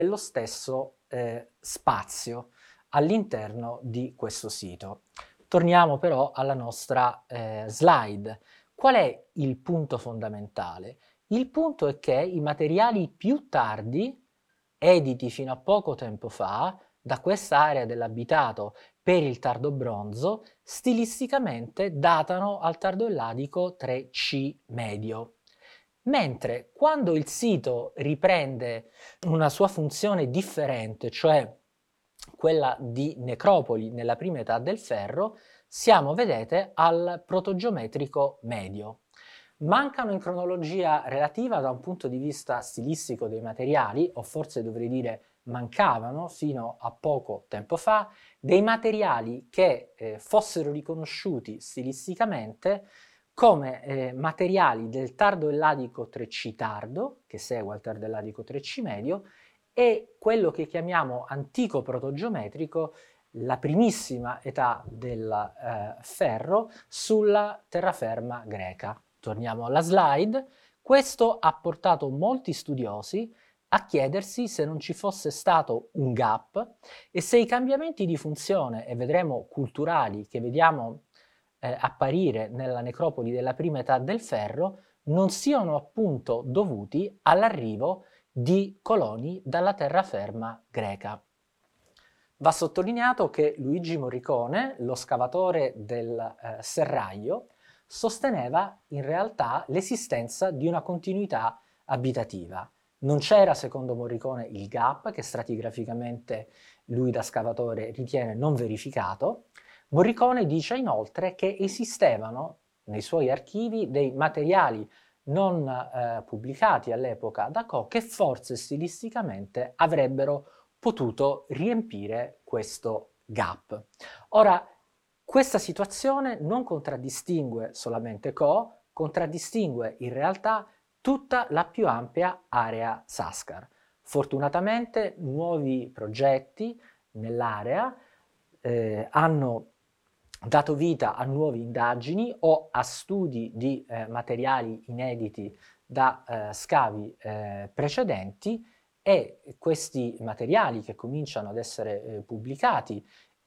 lo stesso spazio all'interno di questo sito. Torniamo però alla nostra slide. Qual è il punto fondamentale? Il punto è che i materiali più tardi, editi fino a poco tempo fa, da quest'area dell'abitato per il tardo bronzo, stilisticamente datano al tardo elladico 3C medio. Mentre quando il sito riprende una sua funzione differente, cioè quella di necropoli nella prima età del ferro, siamo, vedete, al protogeometrico medio. Mancano in cronologia relativa da un punto di vista stilistico dei materiali, o forse dovrei dire mancavano fino a poco tempo fa, dei materiali che fossero riconosciuti stilisticamente come materiali del tardo elladico 3C tardo, che segue al tardo elladico 3C medio, e quello che chiamiamo antico protogeometrico, la primissima età del ferro sulla terraferma greca. Torniamo alla slide. Questo ha portato molti studiosi a chiedersi se non ci fosse stato un gap e se i cambiamenti di funzione, e vedremo culturali, che vediamo apparire nella necropoli della prima età del ferro, non siano appunto dovuti all'arrivo di coloni dalla terraferma greca. Va sottolineato che Luigi Morricone, lo scavatore del serraglio, sosteneva in realtà l'esistenza di una continuità abitativa. Non c'era, secondo Morricone, il gap, che stratigraficamente lui da scavatore ritiene non verificato. Morricone dice inoltre che esistevano nei suoi archivi dei materiali non pubblicati all'epoca da Coe che forse stilisticamente avrebbero potuto riempire questo gap. Ora, questa situazione non contraddistingue solamente Coe, contraddistingue in realtà tutta la più ampia area Sascar. Fortunatamente nuovi progetti nell'area hanno dato vita a nuove indagini o a studi di materiali inediti da scavi precedenti, e questi materiali che cominciano ad essere pubblicati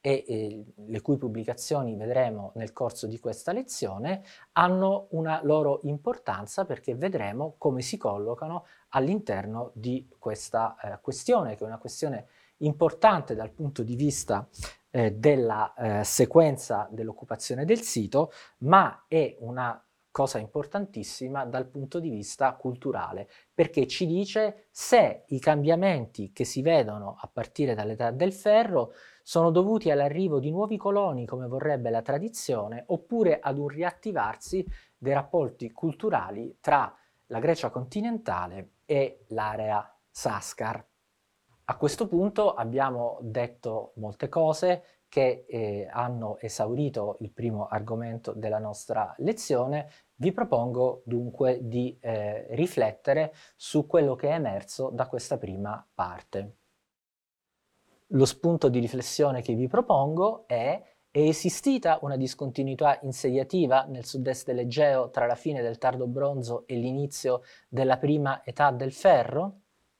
e le cui pubblicazioni vedremo nel corso di questa lezione hanno una loro importanza, perché vedremo come si collocano all'interno di questa questione, che è una questione importante dal punto di vista della sequenza dell'occupazione del sito, ma è una cosa importantissima dal punto di vista culturale, perché ci dice se i cambiamenti che si vedono a partire dall'età del ferro sono dovuti all'arrivo di nuovi coloni, come vorrebbe la tradizione, oppure ad un riattivarsi dei rapporti culturali tra la Grecia continentale e l'area Sascar. A questo punto abbiamo detto molte cose che hanno esaurito il primo argomento della nostra lezione. Vi propongo dunque di riflettere su quello che è emerso da questa prima parte. Lo spunto di riflessione che vi propongo è esistita una discontinuità insediativa nel sud-est dell'Egeo tra la fine del tardo bronzo e l'inizio della prima età del ferro?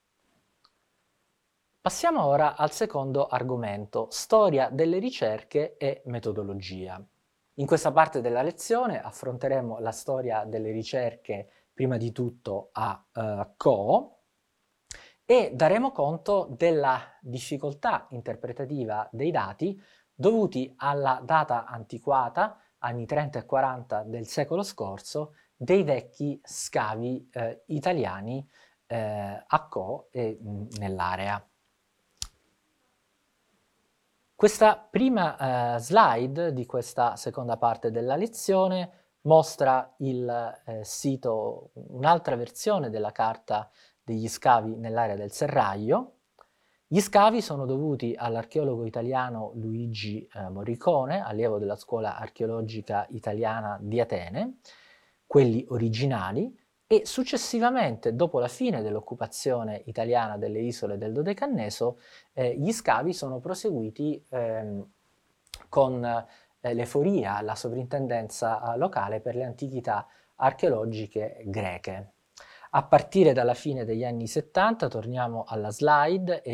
Passiamo ora al secondo argomento, storia delle ricerche e metodologia. In questa parte della lezione affronteremo la storia delle ricerche prima di tutto a Coe e daremo conto della difficoltà interpretativa dei dati dovuti alla data antiquata, anni 30 e 40 del secolo scorso, dei vecchi scavi italiani a Coe e nell'area. Questa prima slide di questa seconda parte della lezione mostra il sito, un'altra versione della carta degli scavi nell'area del Serraglio. Gli scavi sono dovuti all'archeologo italiano Luigi Morricone, allievo della Scuola Archeologica Italiana di Atene, quelli originali, e successivamente, dopo la fine dell'occupazione italiana delle isole del Dodecanneso, gli scavi sono proseguiti con l'Eforia, la sovrintendenza locale per le antichità archeologiche greche. A partire dalla fine degli anni 70, torniamo alla slide,